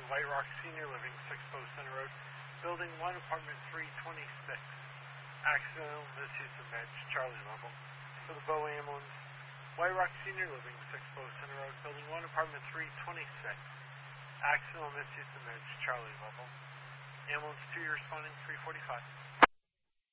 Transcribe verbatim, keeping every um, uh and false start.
White Rock Senior Living, six Bow Center Road, Building one, Apartment three twenty-six. Accidental misuse of meds, Charlie level. For the Bow ambulance, White Rock Senior Living, six Bow Center Road, Building one, Apartment three twenty-six. Accidental misuse of meds, Charlie level. Ambulance two, you're responding three forty-five.